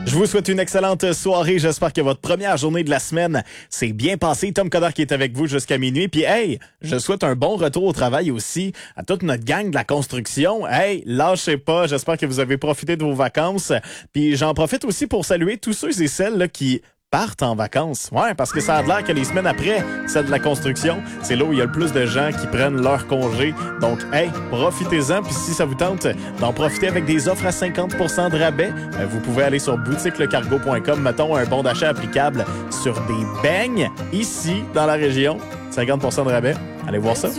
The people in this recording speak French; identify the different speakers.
Speaker 1: Je vous souhaite une excellente soirée. J'espère que votre première journée de la semaine s'est bien passée. Tom Coderre qui est avec vous jusqu'à minuit. Puis hey, je souhaite un bon retour au travail aussi à toute notre gang de la construction. Hey, lâchez pas. J'espère que vous avez profité de vos vacances. Puis j'en profite aussi pour saluer tous ceux et celles là, qui partent en vacances. Ouais, parce que ça a l'air que les semaines après, celle de la construction, c'est là où il y a le plus de gens qui prennent leur congé. Donc, hey, profitez-en. Puis si ça vous tente d'en profiter avec des offres à 50% de rabais, vous pouvez aller sur boutiquelecargo.com. Mettons un bon d'achat applicable sur des beignes ici dans la région. 50% de rabais. Allez voir ça.